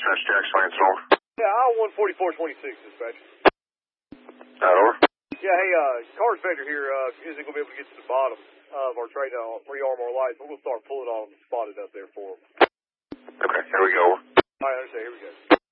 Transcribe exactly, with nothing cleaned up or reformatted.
Dispatch, Jackson Lansing, over. Yeah, aisle one forty-four twenty-six, dispatch. That over? Yeah, hey, uh, car inspector here, uh, isn't going to be able to get to the bottom of our trade on three Armor lights. We're going to start pulling on them, spotted up there for them. Okay, here we go. All right, I understand. Here we go.